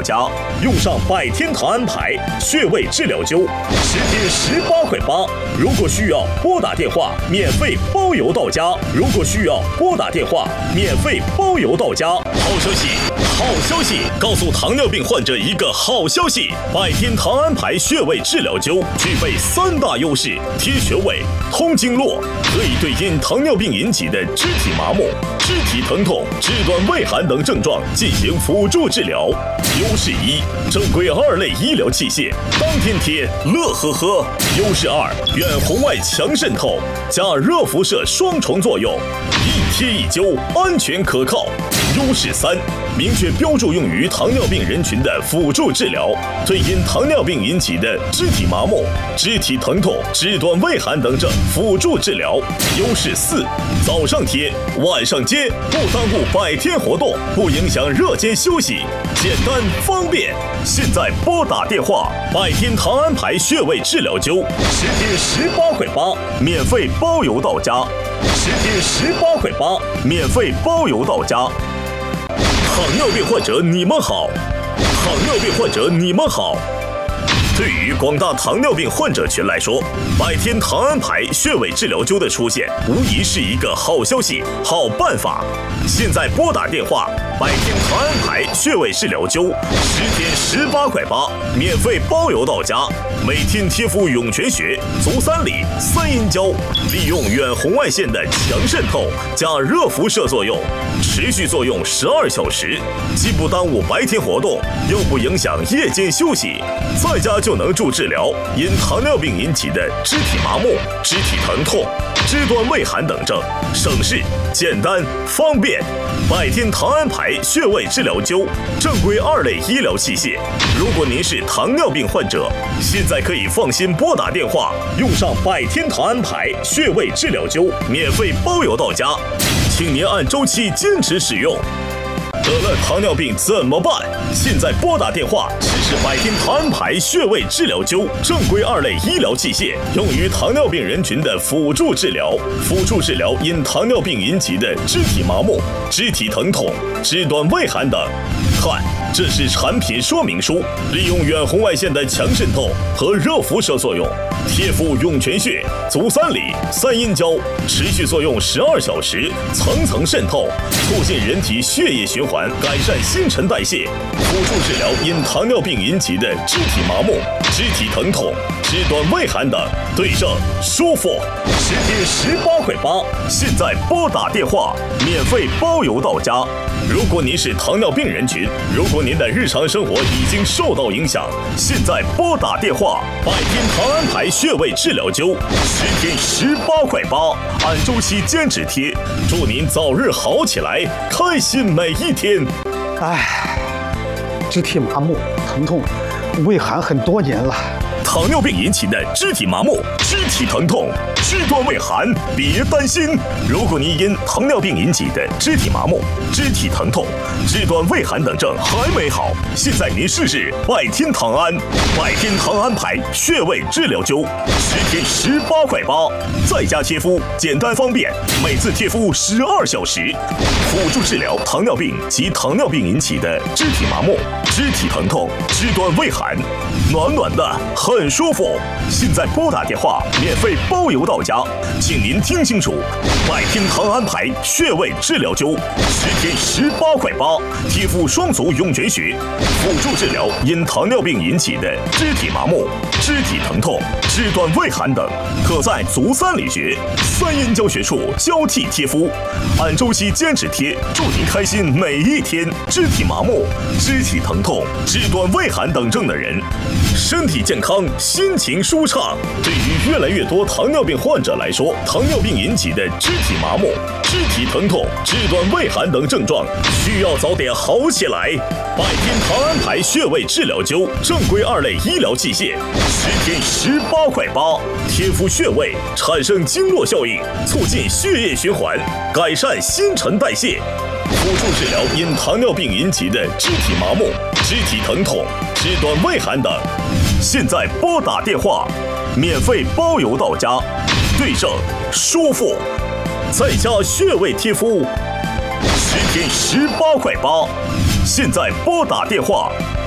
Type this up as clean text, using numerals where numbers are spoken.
家，用上百天堂安牌穴位治疗灸，10天18块8。如果需要拨打电话，免费包邮到家。如果需要拨打电话，免费包邮到家。好消息，好消息！告诉糖尿病患者一个好消息：百天堂安牌穴位治疗灸具备3大优势：贴穴位、通经络，可以对因糖尿病引起的肢体麻木、肢体疼痛、肢端畏寒等症状进行辅助治疗。优势1，正规2类医疗器械，当天贴，乐呵呵。优势2，远红外强渗透加热辐射双重作用，一贴一灸，安全可靠。优势3，明确标注用于糖尿病人群的辅助治疗，对因糖尿病引起的肢体麻木、肢体疼痛、肢端畏寒等症辅助治疗。优势4，早上贴，晚上接，不耽误百天活动，不影响热间休息，简单方便。现在拨打电话，百天堂安牌穴位治疗灸，10天18块8，免费包邮到家。10天18块8，免费包邮到家。糖尿病患者你们好，糖尿病患者你们好。对于广大糖尿病患者群来说，百天堂安牌穴位治疗灸的出现，无疑是一个好消息、好办法。现在拨打电话，百天堂安牌穴位治疗灸，10天18块8，免费包邮到家。每天贴敷涌泉穴、足三里、3阴交，利用远红外线的强渗透加热辐射作用，持续作用12小时，既不耽误白天活动，又不影响夜间休息，在家就能助治疗因糖尿病引起的肢体麻木、肢体疼痛、肢端畏寒等症，省事、简单、方便。百天堂安牌穴位治疗灸，正规2类医疗器械。如果您是糖尿病患者，现在可以放心拨打电话，用上百天堂安牌穴位治疗灸，免费包邮到家，请您按周期坚持使用。得了糖尿病怎么办？现在拨打电话，试试百天堂安牌穴位治疗灸，正规2类医疗器械，用于糖尿病人群的辅助治疗，辅助治疗因糖尿病引起的肢体麻木、肢体疼痛、肢端畏寒等。看，这是产品说明书，利用远红外线的强渗透和热辐射作用，贴敷涌泉穴、足三里、3阴交，持续作用12小时，层层渗透，促进人体血液循环，改善新陈代谢，辅助治疗因糖尿病引起的肢体麻木、肢体疼痛、肢端畏寒等，对症舒服。10天18块8，现在拨打电话，免费包邮到家。如果您是糖尿病人群，如果您的日常生活已经受到影响，现在拨打电话，百天堂安牌穴位治疗灸，10天18块8，按周期坚持贴，祝您早日好起来，开心每一天。 肢体麻木、疼痛、畏寒很多年了。 糖尿病引起的肢体麻木、肢体疼痛、肢端畏寒，别担心。如果您因糖尿病引起的肢体麻木、肢体疼痛、肢端畏寒等症还没好，现在您试试百天堂安，百天堂安牌穴位治疗灸，10天18块8，在家贴敷，简单方便，每次贴敷12小时，辅助治疗糖尿病及糖尿病引起的肢体麻木、肢体疼痛、肢端畏寒，暖暖的，很舒服。现在拨打电话，免费包邮到家，请您听清楚，百天堂安牌穴位治疗灸，10天18块8，贴敷双足涌泉穴，辅助治疗因糖尿病引起的肢体麻木、肢体疼痛、肢端畏寒等，可在足三里穴、3阴交穴处交替贴敷，按周期坚持贴，祝您开心每一天。肢体麻木、肢体疼痛、肢端畏寒等症的人，身体健康，心情舒畅。对于越来越多糖尿病患者来说，糖尿病引起的肢体麻木、肢体疼痛、肢端畏寒等症状，需要早点好起来。百天堂安牌穴位治疗灸，正规2类医疗器械，10天18块8，贴敷穴位，产生经络效应，促进血液循环，改善新陈代谢，辅助治疗因糖尿病引起的肢体麻木、肢体疼痛、肢端畏寒等。现在拨打电话，免费包邮到家，对症舒服，在家穴位贴敷，10天18块8。现在拨打电话